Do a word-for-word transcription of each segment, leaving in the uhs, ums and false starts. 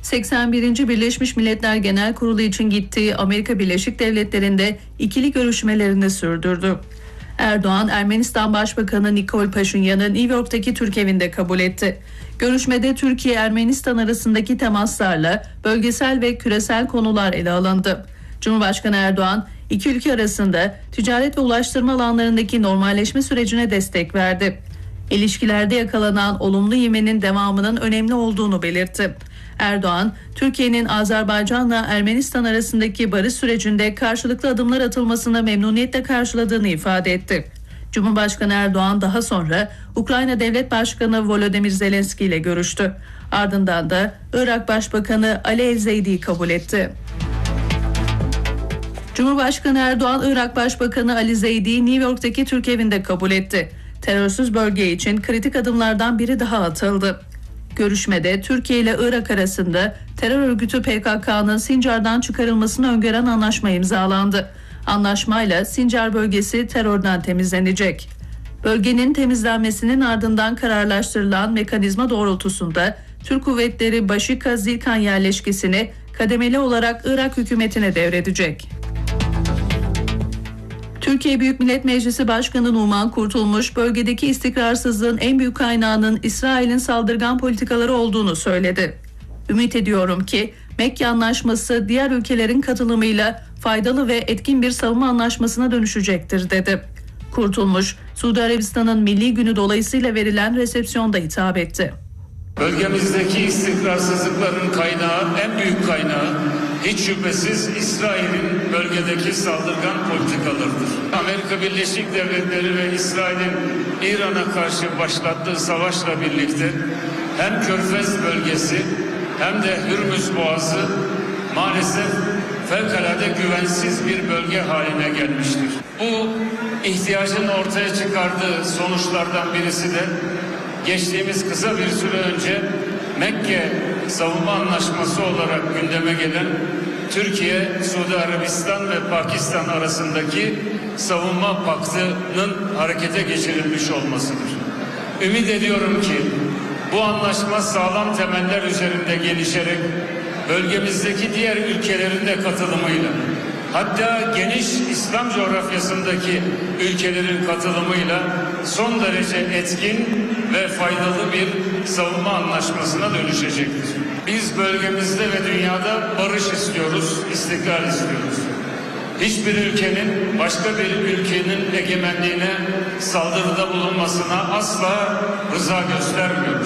seksen birinci Birleşmiş Milletler Genel Kurulu için gittiği Amerika Birleşik Devletleri'nde ikili görüşmelerini sürdürdü. Erdoğan, Ermenistan Başbakanı Nikol Paşinyan'ı New York'taki Türk evinde kabul etti. Görüşmede Türkiye-Ermenistan arasındaki temaslarla bölgesel ve küresel konular ele alındı. Cumhurbaşkanı Erdoğan, iki ülke arasında ticaret ve ulaştırma alanlarındaki normalleşme sürecine destek verdi. İlişkilerde yakalanan olumlu ivmenin devamının önemli olduğunu belirtti. Erdoğan, Türkiye'nin Azerbaycan'la Ermenistan arasındaki barış sürecinde karşılıklı adımlar atılmasını memnuniyetle karşıladığını ifade etti. Cumhurbaşkanı Erdoğan daha sonra Ukrayna Devlet Başkanı Volodymyr Zelenski ile görüştü. Ardından da Irak Başbakanı Ali El-Zeydi'yi kabul etti. Cumhurbaşkanı Erdoğan, Irak Başbakanı Ali Zeydi'yi New York'taki Türk evinde kabul etti. Terörsüz bölge için kritik adımlardan biri daha atıldı. Görüşmede Türkiye ile Irak arasında terör örgütü P K K'nın Sincar'dan çıkarılmasını öngören anlaşma imzalandı. Anlaşmayla Sincar bölgesi terörden temizlenecek. Bölgenin temizlenmesinin ardından kararlaştırılan mekanizma doğrultusunda Türk kuvvetleri Başika-Zilkan yerleşkesini kademeli olarak Irak hükümetine devredecek. Türkiye Büyük Millet Meclisi Başkanı Numan Kurtulmuş, bölgedeki istikrarsızlığın en büyük kaynağının İsrail'in saldırgan politikaları olduğunu söyledi. Ümit ediyorum ki Mekke Anlaşması diğer ülkelerin katılımıyla faydalı ve etkin bir savunma anlaşmasına dönüşecektir dedi. Kurtulmuş, Suudi Arabistan'ın Milli Günü dolayısıyla verilen resepsiyonda hitap etti. Bölgemizdeki istikrarsızlıkların kaynağı, en büyük kaynağı hiç şüphesiz İsrail'in bölgedeki saldırgan politikalarıdır. Amerika Birleşik Devletleri ve İsrail'in İran'a karşı başlattığı savaşla birlikte hem Körfez bölgesi hem de Hürmüz Boğazı maalesef fevkalade güvensiz bir bölge haline gelmiştir. Bu ihtiyacın ortaya çıkardığı sonuçlardan birisi de geçtiğimiz kısa bir süre önce Mekke Savunma Anlaşması olarak gündeme gelen Türkiye, Suudi Arabistan ve Pakistan arasındaki savunma paktının harekete geçirilmiş olmasıdır. Ümit ediyorum ki bu anlaşma sağlam temeller üzerinde gelişerek bölgemizdeki diğer ülkelerin de katılımıyla, hatta geniş İslam coğrafyasındaki ülkelerin katılımıyla son derece etkin ve faydalı bir savunma anlaşmasına dönüşecektir. Biz bölgemizde ve dünyada barış istiyoruz, istikrar istiyoruz. Hiçbir ülkenin başka bir ülkenin egemenliğine saldırıda bulunmasına asla rıza göstermiyoruz.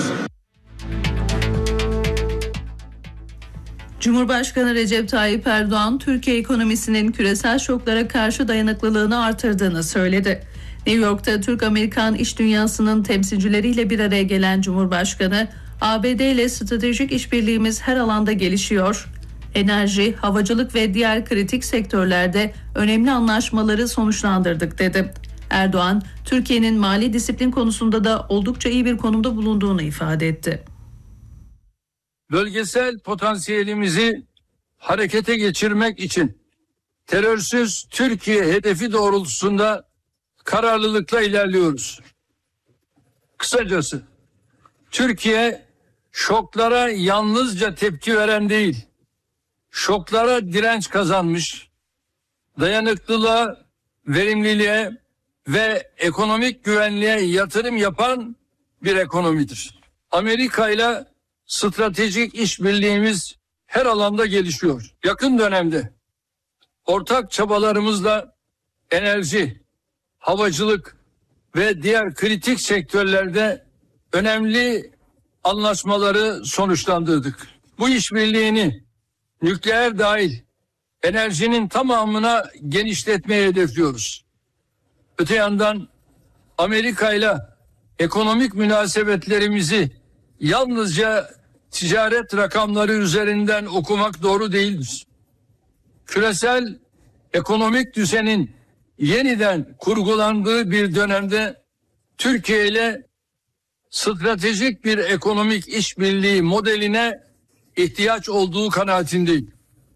Cumhurbaşkanı Recep Tayyip Erdoğan, Türkiye ekonomisinin küresel şoklara karşı dayanıklılığını artırdığını söyledi. New York'ta Türk-Amerikan iş dünyasının temsilcileriyle bir araya gelen Cumhurbaşkanı, A B D ile stratejik işbirliğimiz her alanda gelişiyor, enerji, havacılık ve diğer kritik sektörlerde önemli anlaşmaları sonuçlandırdık dedi. Erdoğan, Türkiye'nin mali disiplin konusunda da oldukça iyi bir konumda bulunduğunu ifade etti. Bölgesel potansiyelimizi harekete geçirmek için terörsüz Türkiye hedefi doğrultusunda kararlılıkla ilerliyoruz. Kısacası Türkiye şoklara yalnızca tepki veren değil, şoklara direnç kazanmış, dayanıklılığa, verimliliğe ve ekonomik güvenliğe yatırım yapan bir ekonomidir. Amerika ile stratejik işbirliğimiz her alanda gelişiyor. Yakın dönemde ortak çabalarımızla enerji, havacılık ve diğer kritik sektörlerde önemli anlaşmaları sonuçlandırdık. Bu işbirliğini nükleer dahil enerjinin tamamına genişletmeyi hedefliyoruz. Öte yandan Amerika ile ekonomik münasebetlerimizi yalnızca ticaret rakamları üzerinden okumak doğru değildir. Küresel ekonomik düzenin yeniden kurgulandığı bir dönemde Türkiye ile stratejik bir ekonomik işbirliği modeline ihtiyaç olduğu kanaatindeyim.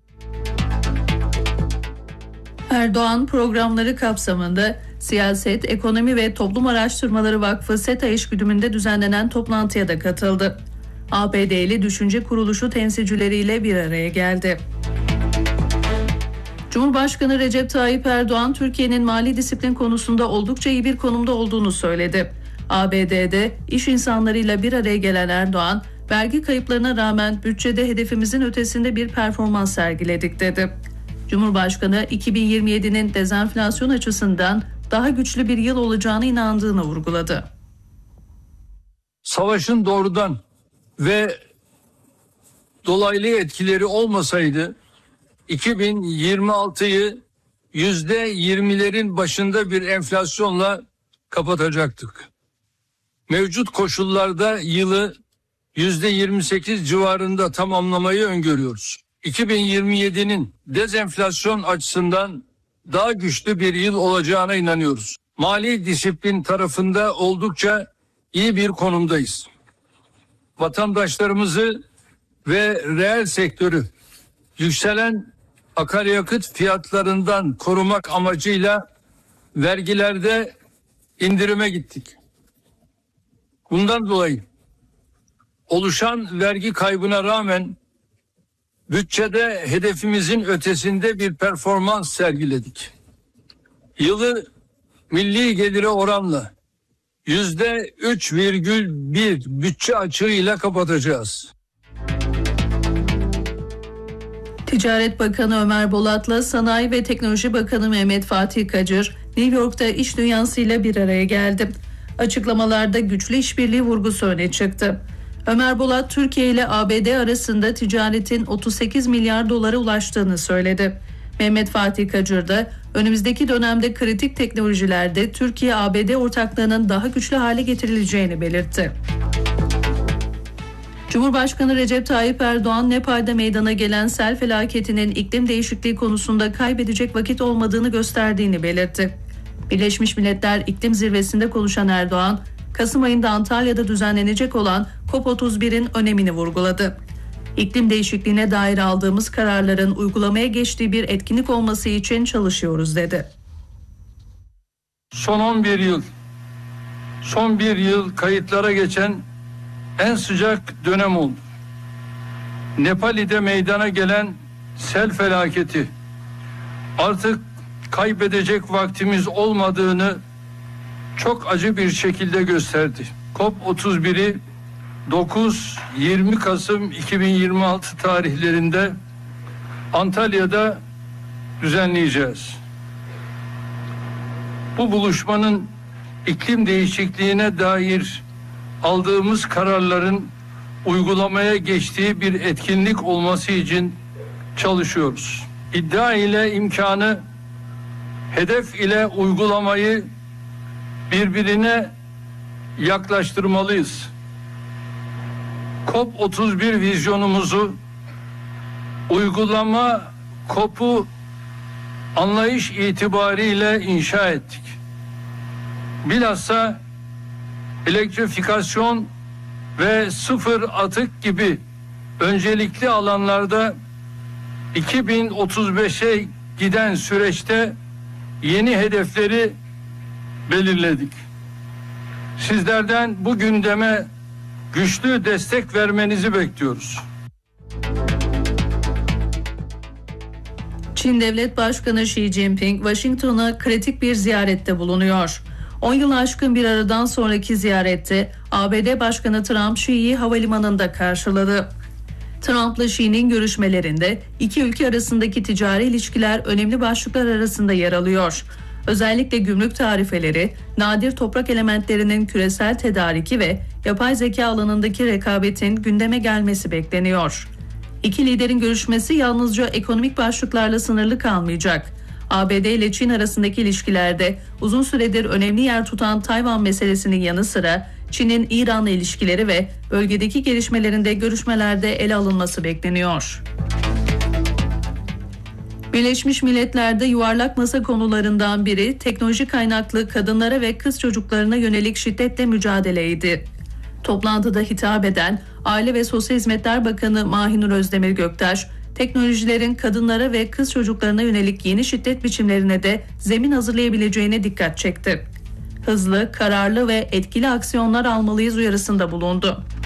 Erdoğan programları kapsamında Siyaset, Ekonomi ve Toplum Araştırmaları Vakfı SETA eşgüdümünde düzenlenen toplantıya da katıldı. A B D'li düşünce kuruluşu temsilcileriyle bir araya geldi. Cumhurbaşkanı Recep Tayyip Erdoğan, Türkiye'nin mali disiplin konusunda oldukça iyi bir konumda olduğunu söyledi. A B D'de iş insanlarıyla bir araya gelen Erdoğan, vergi kayıplarına rağmen bütçede hedefimizin ötesinde bir performans sergiledik dedi. Cumhurbaşkanı iki bin yirmi yedinin dezenflasyon açısından daha güçlü bir yıl olacağına inandığını vurguladı. Savaşın doğrudan ve dolaylı etkileri olmasaydı iki bin yirmi altıyı yüzde yirmilerin başında bir enflasyonla kapatacaktık. Mevcut koşullarda yılı yüzde yirmi sekiz civarında tamamlamayı öngörüyoruz. iki bin yirmi yedinin dezenflasyon açısından daha güçlü bir yıl olacağına inanıyoruz. Mali disiplin tarafında oldukça iyi bir konumdayız. Vatandaşlarımızı ve reel sektörü yükselen akaryakıt fiyatlarından korumak amacıyla vergilerde indirime gittik. Bundan dolayı oluşan vergi kaybına rağmen bütçede hedefimizin ötesinde bir performans sergiledik. Yılı milli gelire oranla yüzde üç virgül bir bütçe açığıyla kapatacağız. Ticaret Bakanı Ömer Bolat'la Sanayi ve Teknoloji Bakanı Mehmet Fatih Kacır, New York'ta iş dünyasıyla bir araya geldi. Açıklamalarda güçlü işbirliği vurgusu öne çıktı. Ömer Bolat, Türkiye ile A B D arasında ticaretin otuz sekiz milyar dolara ulaştığını söyledi. Mehmet Fatih Kacır da önümüzdeki dönemde kritik teknolojilerde Türkiye-A B D ortaklığının daha güçlü hale getirileceğini belirtti. Cumhurbaşkanı Recep Tayyip Erdoğan, Nepal'de meydana gelen sel felaketinin iklim değişikliği konusunda kaybedecek vakit olmadığını gösterdiğini belirtti. Birleşmiş Milletler İklim Zirvesi'nde konuşan Erdoğan, Kasım ayında Antalya'da düzenlenecek olan COP otuz birin önemini vurguladı. İklim değişikliğine dair aldığımız kararların uygulamaya geçtiği bir etkinlik olması için çalışıyoruz dedi. Son on bir yıl, son bir yıl kayıtlara geçen en sıcak dönem oldu. Nepal'de meydana gelen sel felaketi artık kaybedecek vaktimiz olmadığını çok acı bir şekilde gösterdi. COP otuz biri dokuz yirmi Kasım iki bin yirmi altı tarihlerinde Antalya'da düzenleyeceğiz. Bu buluşmanın iklim değişikliğine dair aldığımız kararların uygulamaya geçtiği bir etkinlik olması için çalışıyoruz. İddia ile imkanı, hedef ile uygulamayı birbirine yaklaştırmalıyız. COP otuz bir vizyonumuzu uygulama COP'u anlayış itibariyle inşa ettik. Bilhassa elektrifikasyon ve sıfır atık gibi öncelikli alanlarda iki bin otuz beşe giden süreçte yeni hedefleri belirledik. Sizlerden bu gündeme güçlü destek vermenizi bekliyoruz. Çin Devlet Başkanı Xi Jinping, Washington'a kritik bir ziyarette bulunuyor. on yıl aşkın bir aradan sonraki ziyarette A B D Başkanı Trump Xi'yi havalimanında karşıladı. Trump'la Xi'nin görüşmelerinde iki ülke arasındaki ticari ilişkiler önemli başlıklar arasında yer alıyor. Özellikle gümrük tarifeleri, nadir toprak elementlerinin küresel tedariki ve yapay zeka alanındaki rekabetin gündeme gelmesi bekleniyor. İki liderin görüşmesi yalnızca ekonomik başlıklarla sınırlı kalmayacak. A B D ile Çin arasındaki ilişkilerde uzun süredir önemli yer tutan Tayvan meselesinin yanı sıra Çin'in İran'la ilişkileri ve bölgedeki gelişmelerinde görüşmelerde ele alınması bekleniyor. Birleşmiş Milletler'de yuvarlak masa konularından biri teknoloji kaynaklı kadınlara ve kız çocuklarına yönelik şiddetle mücadeleydi. Toplantıda hitap eden Aile ve Sosyal Hizmetler Bakanı Mahinur Özdemir Göktaş, teknolojilerin kadınlara ve kız çocuklarına yönelik yeni şiddet biçimlerine de zemin hazırlayabileceğine dikkat çekti. Hızlı, kararlı ve etkili aksiyonlar almalıyız uyarısında bulundu.